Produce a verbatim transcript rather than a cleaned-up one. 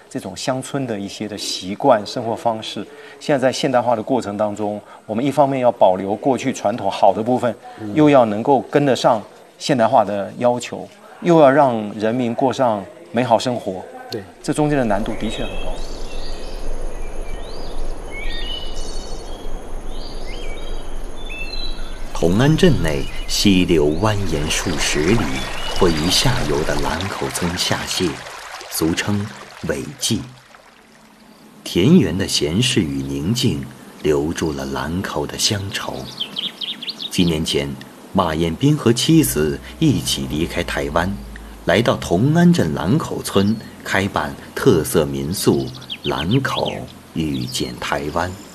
这种乡村的一些的习惯、生活方式。现在在现代化的过程当中，我们一方面要保留过去传统好的部分，又要能够跟得上现代化的要求，又要让人民过上美好生活。 对， 这中间的难度的确很高。 同安镇内溪流蜿蜒数十里，汇于下游的兰口村下泻，俗称尾迹。田园的闲适与宁静，留住了兰口的乡愁。几年前，马彦斌和妻子一起离开台湾，来到同安镇兰口村开办特色民宿兰口遇见台湾。